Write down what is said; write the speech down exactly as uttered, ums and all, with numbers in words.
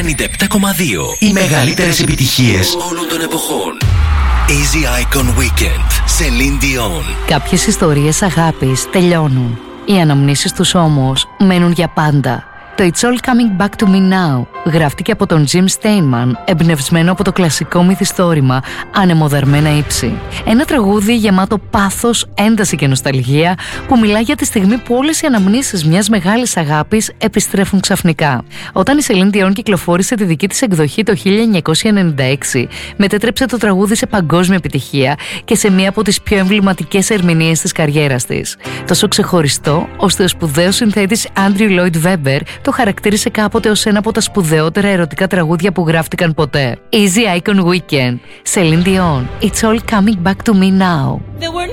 ενενήντα επτά κόμμα δύο. Οι μεγαλύτερες επιτυχίες όλων των εποχών. Easy Icon Weekend. Celine Dion. Κάποιες ιστορίες αγάπης τελειώνουν. Οι αναμνήσεις τους όμως μένουν για πάντα. Το It's All Coming Back to Me Now γράφτηκε από τον Jim Steinman, εμπνευσμένο από το κλασικό μυθιστόρημα «Ανεμοδαρμένα ύψη». Ένα τραγούδι γεμάτο πάθος, ένταση και νοσταλγία που μιλά για τη στιγμή που όλες οι αναμνήσεις μιας μεγάλης αγάπης επιστρέφουν ξαφνικά. Όταν η Celine Dion κυκλοφόρησε τη δική της εκδοχή το χίλια εννιακόσια ενενήντα έξι, μετέτρεψε το τραγούδι σε παγκόσμια επιτυχία και σε μία από τις πιο εμβληματικές ερμηνείες της καριέρας της. Τόσο ξεχωριστό, ώστε ο σπουδαίος συνθέτης Andrew Lloyd Webber το χαρακτήρισε κάποτε ως ένα από τα σπουδαιότερα ερωτικά τραγούδια που γράφτηκαν ποτέ. Easy Icon Weekend. Celine Dion. It's all coming back to me now.